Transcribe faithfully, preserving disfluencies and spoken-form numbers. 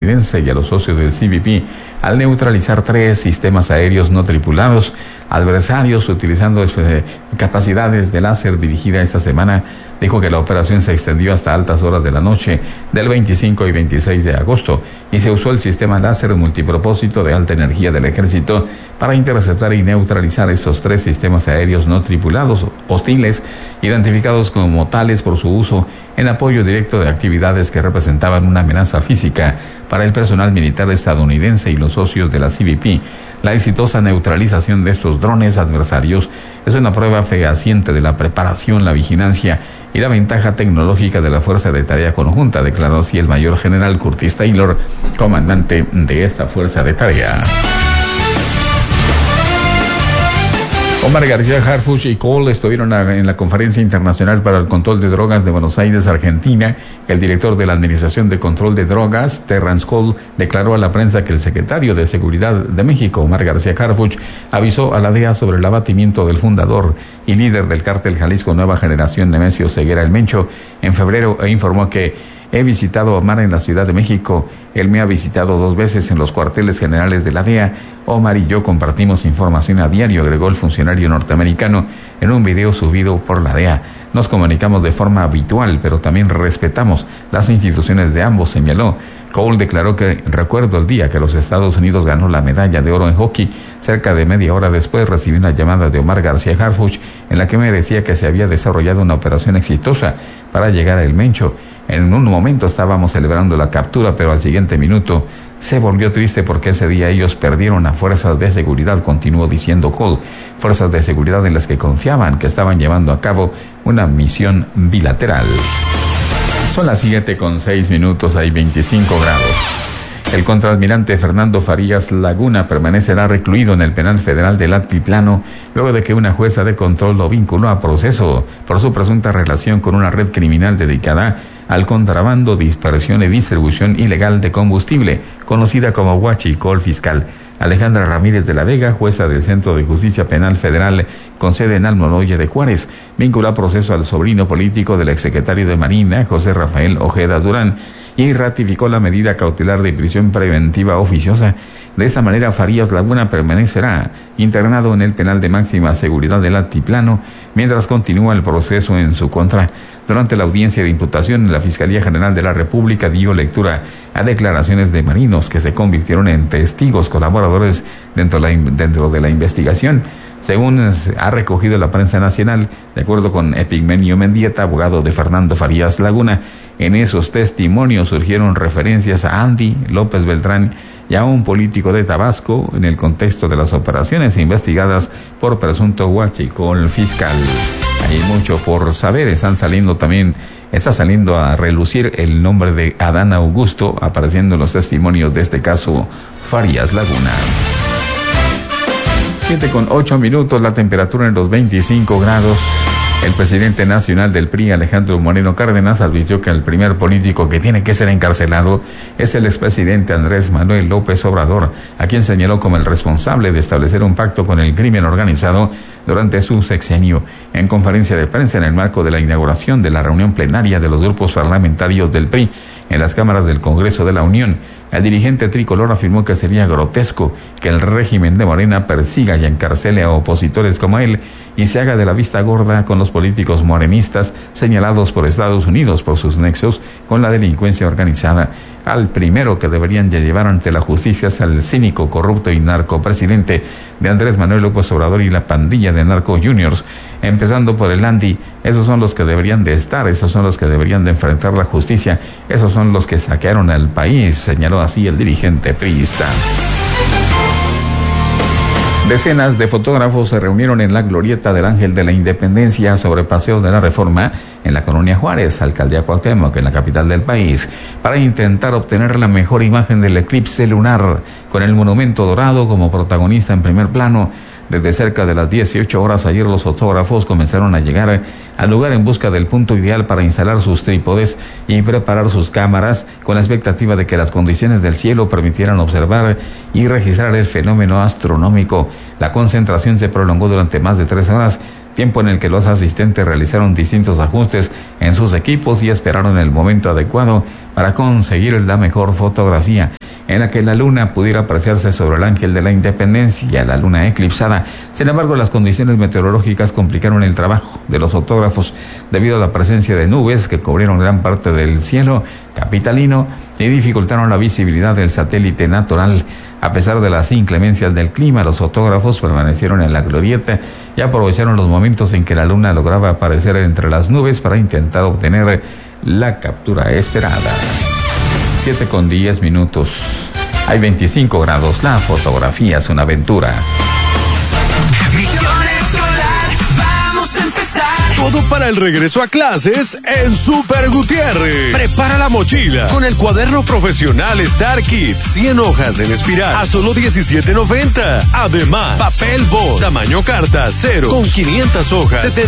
estadounidense y a los socios del C B P al neutralizar tres sistemas aéreos no tripulados adversarios utilizando eh, capacidades de láser dirigida esta semana. Dijo que la operación se extendió hasta altas horas de la noche del veinticinco y veintiséis de agosto y se usó el sistema láser multipropósito de alta energía del ejército para interceptar y neutralizar estos tres sistemas aéreos no tripulados hostiles, identificados como tales por su uso en apoyo directo de actividades que representaban una amenaza física para el personal militar estadounidense y los socios de la C B P. La exitosa neutralización de estos drones adversarios es una prueba fehaciente de la preparación, la vigilancia y la ventaja tecnológica de la Fuerza de Tarea Conjunta, declaró así el mayor general Curtis Taylor, comandante de esta Fuerza de Tarea. Omar García Harfuch y Cole estuvieron en la Conferencia Internacional para el Control de Drogas de Buenos Aires, Argentina. El director de la Administración de Control de Drogas, Terrence Cole, declaró a la prensa que el secretario de Seguridad de México, Omar García Harfuch, avisó a la D E A sobre el abatimiento del fundador y líder del cártel Jalisco Nueva Generación, Nemesio Ceguera El Mencho, en febrero, e informó que he visitado a Omar en la Ciudad de México. Él me ha visitado dos veces en los cuarteles generales de la D E A. Omar y yo compartimos información a diario, agregó el funcionario norteamericano en un video subido por la D E A. Nos comunicamos de forma habitual, pero también respetamos las instituciones de ambos, señaló. Cole declaró que recuerdo el día que los Estados Unidos ganó la medalla de oro en hockey. Cerca de media hora después recibí una llamada de Omar García Harfuch en la que me decía que se había desarrollado una operación exitosa para llegar a El Mencho. En un momento estábamos celebrando la captura, pero al siguiente minuto se volvió triste porque ese día ellos perdieron a fuerzas de seguridad, continuó diciendo Cole. Fuerzas de seguridad en las que confiaban que estaban llevando a cabo una misión bilateral. Son las siete con seis minutos, hay veinticinco grados. El contraalmirante Fernando Farías Laguna permanecerá recluido en el penal federal del Altiplano luego de que una jueza de control lo vinculó a proceso por su presunta relación con una red criminal dedicada al contrabando, dispersión y distribución ilegal de combustible, conocida como huachicol fiscal. Alejandra Ramírez de la Vega, jueza del Centro de Justicia Penal Federal con sede en Almoloya de Juárez, vinculó a proceso al sobrino político del exsecretario de Marina, José Rafael Ojeda Durán, y ratificó la medida cautelar de prisión preventiva oficiosa. De esta manera, Farías Laguna permanecerá internado en el penal de máxima seguridad del Altiplano mientras continúa el proceso en su contra. Durante la audiencia de imputación, la Fiscalía General de la República dio lectura a declaraciones de marinos que se convirtieron en testigos colaboradores dentro de la, dentro de la investigación. Según ha recogido la prensa nacional, de acuerdo con Epigmenio Mendieta, abogado de Fernando Farías Laguna, en esos testimonios surgieron referencias a Andy López Beltrán y a un político de Tabasco en el contexto de las operaciones investigadas por presunto huachicol fiscal. Hay mucho por saber, están saliendo también, está saliendo a relucir el nombre de Adán Augusto, apareciendo en los testimonios de este caso, Farías Laguna. siete con ocho minutos, la temperatura en los veinticinco grados. El presidente nacional del P R I, Alejandro Moreno Cárdenas, advirtió que el primer político que tiene que ser encarcelado es el expresidente Andrés Manuel López Obrador, a quien señaló como el responsable de establecer un pacto con el crimen organizado durante su sexenio. En conferencia de prensa en el marco de la inauguración de la reunión plenaria de los grupos parlamentarios del P R I en las cámaras del Congreso de la Unión, el dirigente tricolor afirmó que sería grotesco que el régimen de Morena persiga y encarcele a opositores como él y se haga de la vista gorda con los políticos morenistas señalados por Estados Unidos por sus nexos con la delincuencia organizada. Al primero que deberían ya llevar ante la justicia es al cínico, corrupto y narcopresidente de Andrés Manuel López Obrador y la pandilla de narco juniors, empezando por el Andy. Esos son los que deberían de estar, esos son los que deberían de enfrentar la justicia, esos son los que saquearon al país, señaló así el dirigente priista. Decenas de fotógrafos se reunieron en la glorieta del Ángel de la Independencia sobre Paseo de la Reforma en la colonia Juárez, alcaldía Cuauhtémoc, en la capital del país, para intentar obtener la mejor imagen del eclipse lunar, con el monumento dorado como protagonista en primer plano. Desde cerca de las dieciocho horas ayer los fotógrafos comenzaron a llegar al lugar en busca del punto ideal para instalar sus trípodes y preparar sus cámaras con la expectativa de que las condiciones del cielo permitieran observar y registrar el fenómeno astronómico. La concentración se prolongó durante más de tres horas, tiempo en el que los asistentes realizaron distintos ajustes en sus equipos y esperaron el momento adecuado para conseguir la mejor fotografía, en la que la luna pudiera apreciarse sobre el ángel de la Independencia, la luna eclipsada. Sin embargo, las condiciones meteorológicas complicaron el trabajo de los fotógrafos debido a la presencia de nubes que cubrieron gran parte del cielo capitalino y dificultaron la visibilidad del satélite natural. A pesar de las inclemencias del clima, los fotógrafos permanecieron en la glorieta y aprovecharon los momentos en que la luna lograba aparecer entre las nubes para intentar obtener la captura esperada. siete con diez minutos. Hay veinticinco grados. La fotografía es una aventura. Misión escolar, vamos a empezar. Todo para el regreso a clases en Super Gutiérrez. Prepara la mochila con el cuaderno profesional Star Kit, cien hojas en espiral a solo diecisiete noventa. Además, papel bond, tamaño carta, cero, con quinientas hojas,